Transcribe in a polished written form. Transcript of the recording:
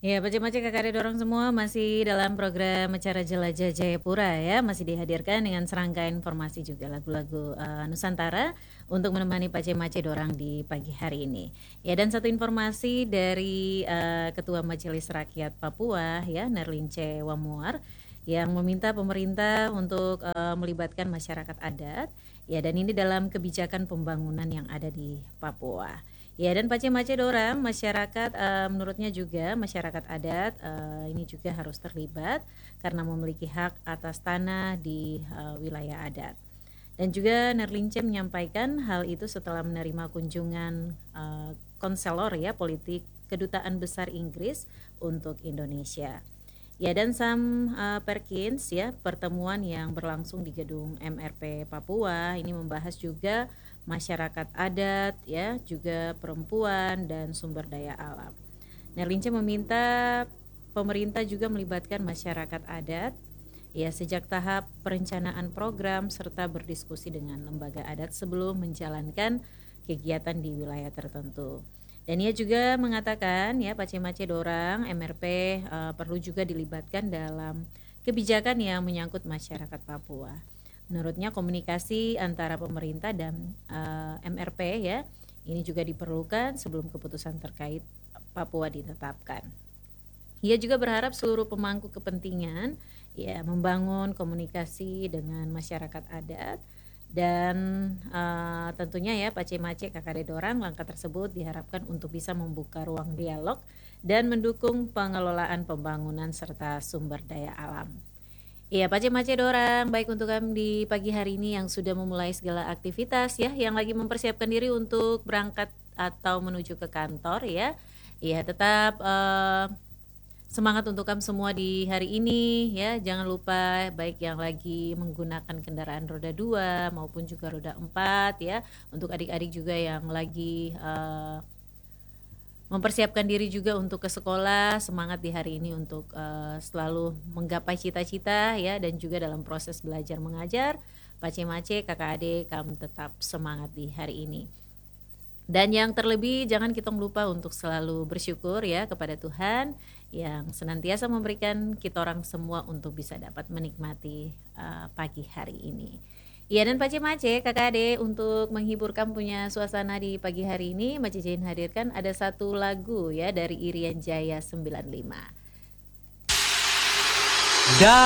Ya, Pacemaci kakak dorong semua masih dalam program acara Jelajah Jayapura ya, masih dihadirkan dengan serangkaian informasi juga lagu-lagu Nusantara untuk menemani Pacemaci dorang di pagi hari ini. Ya, dan satu informasi dari Ketua Majelis Rakyat Papua ya, Nerlince Wamuar yang meminta pemerintah untuk melibatkan masyarakat adat ya, dan ini dalam kebijakan pembangunan yang ada di Papua. Ya, dan Pace-Mace dorang masyarakat menurutnya juga masyarakat adat ini juga harus terlibat karena memiliki hak atas tanah di wilayah adat. Dan juga Nerlince menyampaikan hal itu setelah menerima kunjungan konselor ya politik Kedutaan Besar Inggris untuk Indonesia. Ya, dan Sam Perkins ya, pertemuan yang berlangsung di gedung MRP Papua ini membahas juga masyarakat adat ya, juga perempuan dan sumber daya alam. Nerlince meminta pemerintah juga melibatkan masyarakat adat ya sejak tahap perencanaan program serta berdiskusi dengan lembaga adat sebelum menjalankan kegiatan di wilayah tertentu. Dan ia juga mengatakan ya Pace-Mace dorang MRP perlu juga dilibatkan dalam kebijakan yang menyangkut masyarakat Papua. Menurutnya komunikasi antara pemerintah dan MRP ya ini juga diperlukan sebelum keputusan terkait Papua ditetapkan. Ia juga berharap seluruh pemangku kepentingan ya membangun komunikasi dengan masyarakat adat dan tentunya ya Pace-Mace kakak dorang langkah tersebut diharapkan untuk bisa membuka ruang dialog dan mendukung pengelolaan pembangunan serta sumber daya alam. Iya, Pace-Mace dorang baik untuk kami di pagi hari ini yang sudah memulai segala aktivitas ya, yang lagi mempersiapkan diri untuk berangkat atau menuju ke kantor ya. Iya, tetap semangat untuk kamu semua di hari ini ya. Jangan lupa baik yang lagi menggunakan kendaraan roda 2 maupun juga roda 4 ya. Untuk adik-adik juga yang lagi mempersiapkan diri juga untuk ke sekolah, semangat di hari ini untuk selalu menggapai cita-cita ya, dan juga dalam proses belajar mengajar. Pace-Mace kakak adik kamu tetap semangat di hari ini. Dan yang terlebih jangan kita lupa untuk selalu bersyukur ya kepada Tuhan yang senantiasa memberikan kita orang semua untuk bisa dapat menikmati pagi hari ini. Ya, dan Pace-Mace kakak ade untuk menghibur kamu punya suasana di pagi hari ini, Mace Jane hadirkan ada satu lagu ya dari Irian Jaya 95. Dan